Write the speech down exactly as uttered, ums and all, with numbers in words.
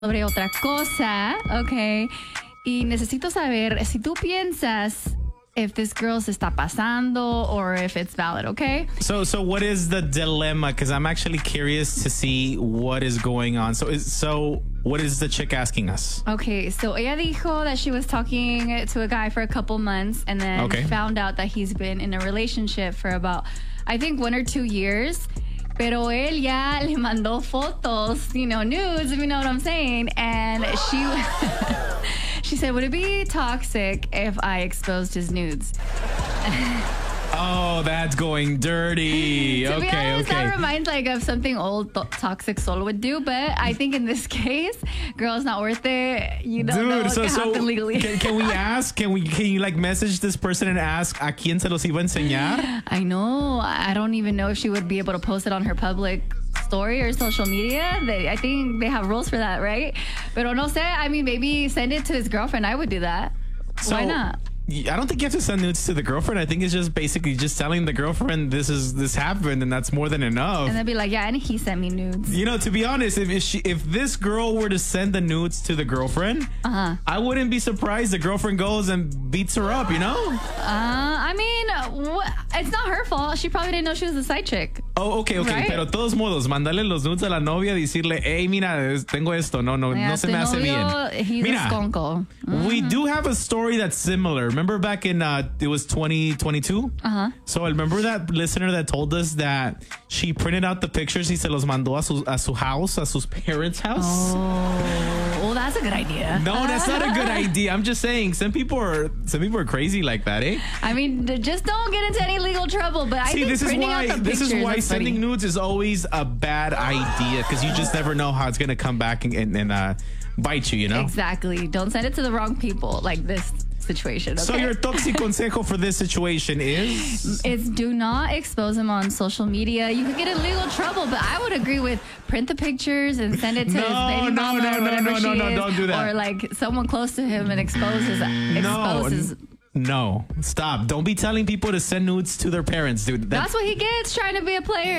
sobre otra cosa, okay, y necesito saber si tú piensas if this girl se está pasando or if it's valid, okay? So, so what is the dilemma? Because I'm actually curious to see what is going on. So, is, so what is the chick asking us? Okay, so ella dijo that she was talking to a guy for a couple months and then Okay. found out that he's been in a relationship for about, I think, one or two years. Pero él ya le mandó fotos, you know, nudes, if you know what I'm saying. And she she said, would it be toxic if I exposed his nudes? Oh, that's going dirty. To okay, be honest, okay. that reminds like of something old th- Toxic Soul would do. But I think in this case, girl, it's not worth it. You don't know Dude, what so, can so happen legally. can, can we ask? Can we? Can you like message this person and ask a quién se los iba a enseñar? I know. I don't even know if she would be able to post it on her public story or social media. They, I think they have rules for that, right? Pero no sé. I mean, maybe send it to his girlfriend. I would do that. So, Why not? I don't think you have to send nudes to the girlfriend. I think it's just basically just telling the girlfriend this is this happened, and that's more than enough. And they'd be like, yeah, and he sent me nudes. You know, to be honest, if if, she, if this girl were to send the nudes to the girlfriend, Uh-huh. I wouldn't be surprised the girlfriend goes and beats her up, you know? Uh, I mean, wh- it's not her fault. She probably didn't know she was a side chick. Oh, okay, okay. Right? Pero todos modos, mandarle los nudes a la novia, decirle, hey, mira, tengo esto. No, no, Yeah, no se tu me hace novio, bien. He's Mira, a skonko. we do have a story that's similar. Remember back in, uh, it was twenty twenty-two? Uh-huh. So remember that listener that told us that she printed out the pictures y se los mandó a su, a su house, a sus parents' house? Oh, well, that's a good idea. No, that's not a good idea. I'm just saying, some people are some people are crazy like that, eh? I mean, d- just don't get into any legal trouble. But I See, think this is printing why out the this is pictures, why that's sending funny. nudes is always a bad idea because you just never know how it's gonna come back and, and, and uh, bite you. You know. Exactly. Don't send it to the wrong people like this situation. Okay? So your toxic consejo for this situation is It's do not expose them on social media. You could get in legal trouble, but I would agree with print the pictures and send it to No, his baby no, mama no, or no, whatever no, she no, no, is, don't do that. or like someone close to him and exposes no, exposes. no. Stop! Don't be telling people to send nudes to their parents, dude. That's what he gets trying to be a player.